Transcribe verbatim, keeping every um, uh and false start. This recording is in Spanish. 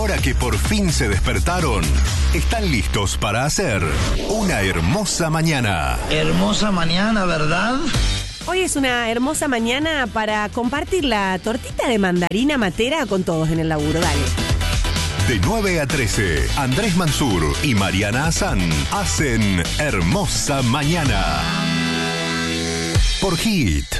ahora que por fin se despertaron, están listos para hacer una hermosa mañana. Hermosa mañana, ¿verdad? Hoy es una hermosa mañana para compartir la tortita de mandarina matera con todos en el laburo. Dale. De nueve a trece, Andrés Mansur y Mariana Hassan hacen Hermosa Mañana. Por Hit.